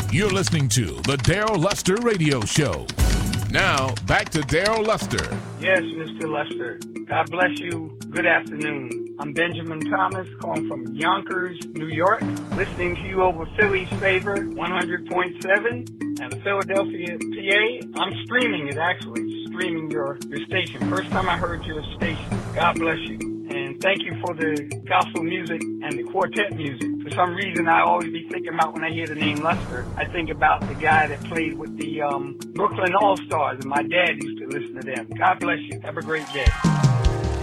You're listening to the Daryl Luster Radio Show. Now, back to Daryl Luster. Yes, Mr. Luster. God bless you. Good afternoon. I'm Benjamin Thomas, calling from Yonkers, New York, listening to you over Philly's Favor, 100.7, and Philadelphia, PA. I'm streaming it, actually, streaming your station. First time I heard your station. God bless you. And thank you for the gospel music and the quartet music. For some reason, I always be thinking about when I hear the name Luster, I think about the guy that played with the Brooklyn All-Stars, and my dad used to listen to them. God bless you. Have a great day.